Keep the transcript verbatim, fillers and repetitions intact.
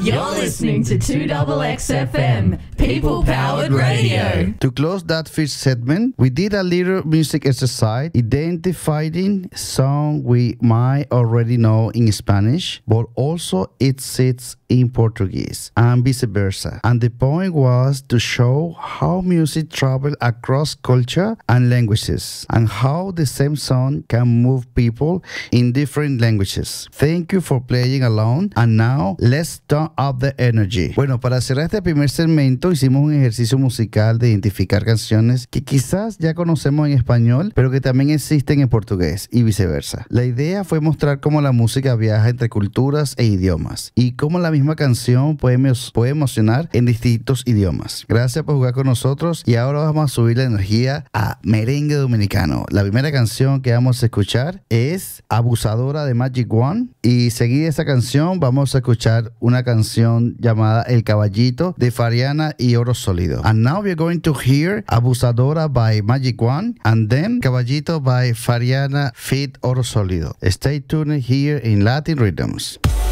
You're listening to two X X F M, people-powered radio. To close that first segment, we did a little music exercise identifying song we might already know in Spanish, but also it sits in Portuguese and vice versa. And the point was to show how music travels across culture and languages, and how the same song can move people in different languages. Thank you for playing along, and now let's turn up the energy. Bueno, para cerrar este primer segmento hicimos un ejercicio musical de identificar canciones que quizás ya conocemos en español, pero que también existen en portugués y viceversa. La idea fue mostrar cómo la música viaja entre culturas e idiomas, y cómo la misma canción puede, puede emocionar en distintos idiomas. Gracias por jugar con nosotros, y ahora vamos a subir la energía a merengue dominicano. La primera canción que vamos a escuchar es Abusadora de Magic One, y seguida esa canción vamos a escuchar una canción llamada El Caballito de Fariana y Oro Sólido. And now we're going to hear Abusadora by Magic One, and then Caballito by Fariana feat. Oro Sólido. Stay tuned here in Latin Rhythms.